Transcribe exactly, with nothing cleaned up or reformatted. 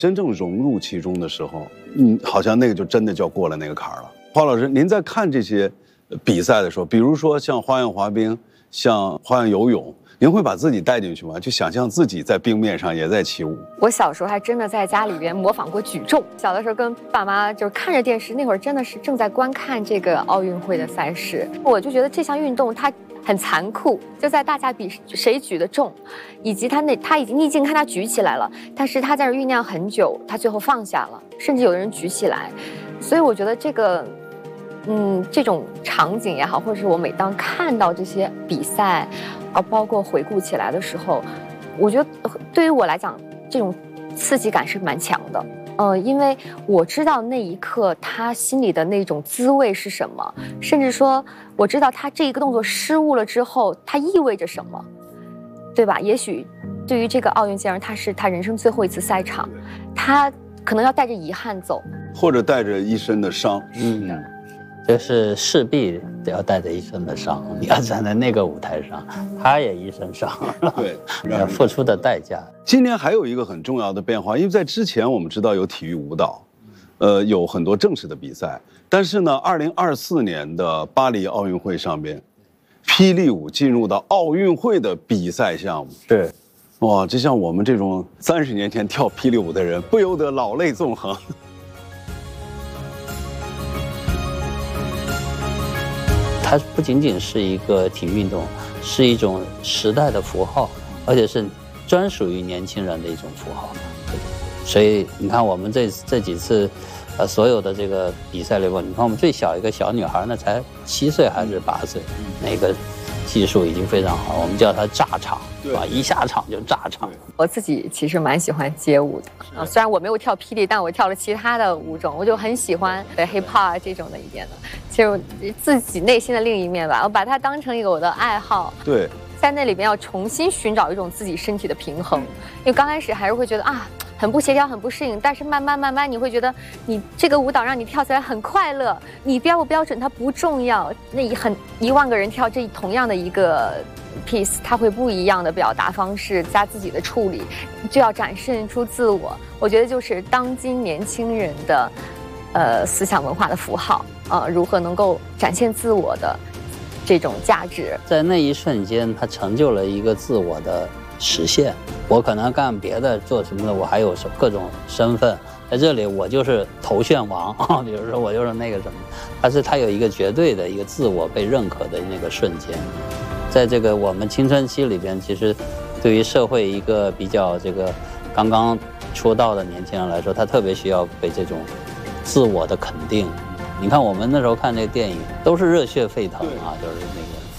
真正融入其中的时候，嗯，好像那个就真的叫过了那个坎儿了。花老师，您在看这些比赛的时候，比如说像花样滑冰、像花样游泳，您会把自己带进去吗？就想象自己在冰面上也在起舞。 我小时候还真的在家里边模仿过举重。小的时候跟爸妈就是看着电视，那会儿真的是正在观看这个奥运会的赛事，我就觉得这项运动它很残酷，就在大家比谁举得重，以及他那他已经逆境看他举起来了，但是他在这酝酿很久，他最后放下了，甚至有人举起来，所以我觉得这个。嗯，这种场景也好，或者是我每当看到这些比赛，啊，包括回顾起来的时候，我觉得对于我来讲，这种刺激感是蛮强的。呃，因为我知道那一刻他心里的那种滋味是什么，甚至说我知道他这一个动作失误了之后，它意味着什么，对吧？也许对于这个奥运健儿，他是他人生最后一次赛场，他可能要带着遗憾走， 或者带着一身的伤。 嗯。就是势必得要带着一身的伤，你要站在那个舞台上，他也一身伤， 对， 要付出的代价。 今年还有一个很重要的变化，因为在之前我们知道有体育舞蹈，呃，有很多正式的比赛，但是呢，二零二四年的巴黎奥运会上边，霹雳舞进入到奥运会的比赛项目。 对， 哇，这像我们这种三十年前跳霹雳舞的人，不由得老泪纵横。 它不仅仅是一个体育运动，是一种时代的符号，而且是专属于年轻人的一种符号。所以你看，我们这这几次，呃，所有的这个比赛里边，你看我们最小一个小女孩呢，才七岁还是八岁，那个技术已经非常好，我们叫她炸场，对吧？一下场就炸场。 我自己其实蛮喜欢街舞的啊，虽然我没有跳霹雳，但我跳了其他的舞种，我就很喜欢 hip hop 这种的一点的，就是自己内心的另一面吧，我把它当成一个我的爱好。 对， 在那里边要重新寻找一种自己身体的平衡，因为刚开始还是会觉得啊。很不协调，很不适应，但是慢慢慢慢你会觉得，你这个舞蹈让你跳起来很快乐，你标不标准它不重要，那一很一万个人跳这同样的一个 piece， 它会不一样的表达方式加自己的处理，就要展现出自我。我觉得就是当今年轻人的，呃，思想文化的符号啊、呃，如何能够展现自我的这种价值， 在那一瞬间，它成就了一个自我的实现。我可能干别的做什么的，我还有各种身份，在这里我就是头炫王啊，比如说我就是那个什么，但是它有一个绝对的一个自我被认可的那个瞬间。在这个我们青春期里边，其实对于社会一个比较这个刚刚出道的年轻人来说，他特别需要被这种自我的肯定。你看我们那时候看这个电影都是热血沸腾啊，就是那个